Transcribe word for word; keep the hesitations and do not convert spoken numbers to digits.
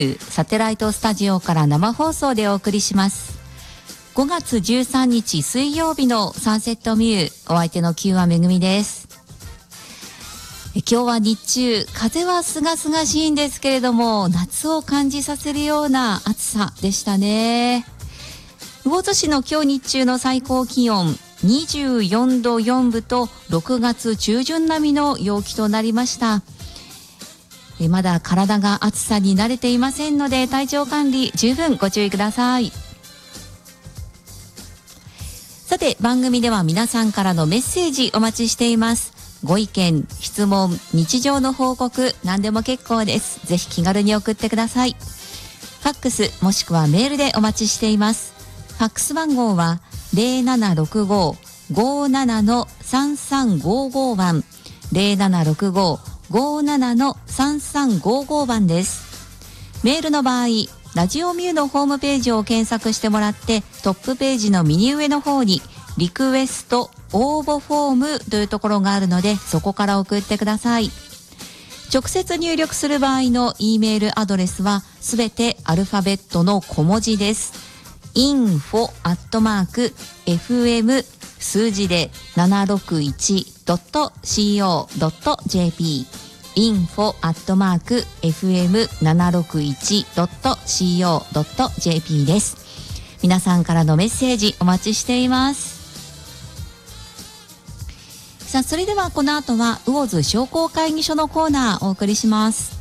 サテライトスタジオから生放送でお送りします。ごがつじゅうさんにち水曜日のサンセットミュー、お相手のキューアめぐみです。今日は日中風はすがすがしいんですけれども、夏を感じさせるような暑さでしたね。魚津市の今日日中の最高気温にじゅうよんどよんぶとろくがつ中旬並みの陽気となりました。えまだ体が暑さに慣れていませんので、体調管理十分ご注意ください。さて、番組では皆さんからのメッセージお待ちしています。ご意見、質問、日常の報告、何でも結構です。ぜひ気軽に送ってください。ファックスもしくはメールでお待ちしています。ファックス番号は ゼロななろくご ごーなな さんさんごーごー 番 ゼロななろくご ごーなな さんさんごーごー 番です。メールの場合、ラジオミューのホームページを検索してもらって、トップページの右上の方にリクエスト応募フォームというところがあるので、そこから送ってください。直接入力する場合の E メールアドレスはすべてアルファベットの小文字です。インフォ アットマーク エフエム 数字で ななろくいち ドット シーオー ドット ジェーピー インフォ アットマーク エフエム ななろくいち ドット シーオー ドット ジェーピー です。皆さんからのメッセージお待ちしています。さあ、それではこの後は魚津商工会議所のコーナーをお送りします。